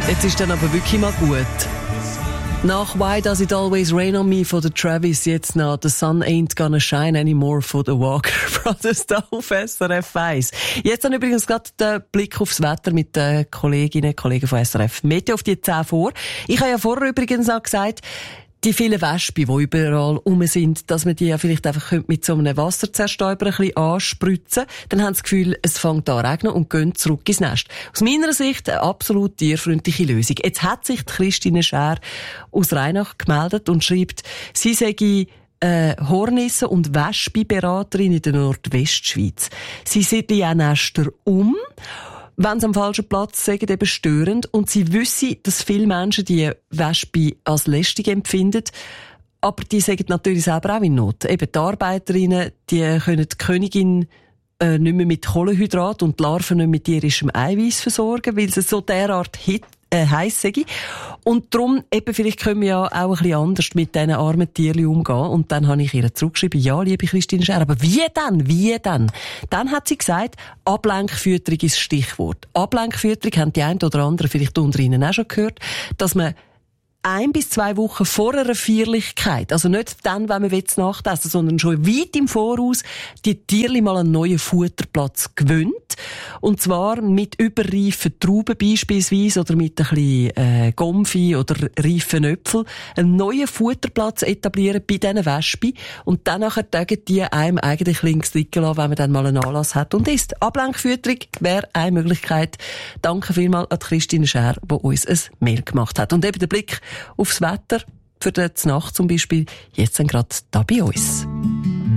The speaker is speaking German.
Jetzt ist dann aber wirklich mal gut. Nach Why Does It Always Rain on Me von der Travis, jetzt nach The Sun Ain't Gonna Shine Anymore von The Walker Brothers da auf SRF 1. Jetzt dann übrigens gerade der Blick aufs Wetter mit den Kolleginnen und Kollegen von SRF Meteo auf die 10 vor. Ich habe ja vorher übrigens auch gesagt, die vielen Wespen, die überall rum sind, dass man die ja vielleicht einfach mit so einem Wasserzerstäuber ein bisschen anspritzen. Dann haben sie das Gefühl, es fängt an zu regnen und gehen zurück ins Nest. Aus meiner Sicht eine absolut tierfreundliche Lösung. Jetzt hat sich die Christine Schär aus Rheinach gemeldet und schreibt, sie sei Hornissen- und Wespenberaterin in der Nordwestschweiz. Sie siedle auch Nester um, wenn sie am falschen Platz sind, eben störend. Und sie wissen, dass viele Menschen die Wespe als lästig empfinden. Aber die sind natürlich selber auch in Not. Eben die Arbeiterinnen, die können die Königin nicht mehr mit Kohlenhydrat und die Larven nicht mit tierischem Eiweiß versorgen, weil sie so derart heiss sei. Und darum, eben, vielleicht können wir ja auch ein bisschen anders mit diesen armen Tierchen umgehen. Und dann habe ich ihr zurückgeschrieben, ja, liebe Christine Schär, aber wie denn? Dann hat sie gesagt, Ablenkfütterung ist das Stichwort. Ablenkfütterung haben die einen oder anderen vielleicht unter Ihnen auch schon gehört, dass man 1 bis 2 Wochen vor einer Feierlichkeit, also nicht dann, wenn man Nacht essen, sondern schon weit im Voraus, die Tierli mal einen neuen Futterplatz gewöhnt. Und zwar mit überreifen Trauben beispielsweise oder mit ein bisschen Gomfi oder reifen Äpfel einen neuen Futterplatz etablieren bei diesen Wespen und dann nachher tagen die einem eigentlich links liegen lassen, wenn man dann mal einen Anlass hat und isst. Ablenkfütterung wäre eine Möglichkeit. Danke vielmals an Christine Schär, die uns ein Mail gemacht hat. Und eben der Blick aufs Wetter für die Nacht zum Beispiel, jetzt dann gerade da bei uns.